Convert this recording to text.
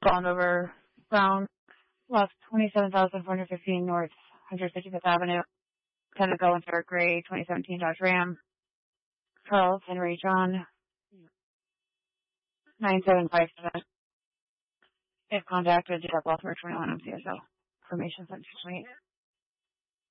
gone over Brown, left 27,415 North 155th Avenue, Lieutenant Going third grade, 2017 Dodge Ram, Charles Henry John, 975. If contacted, Baltimore 21 MCSO. Information sent to me.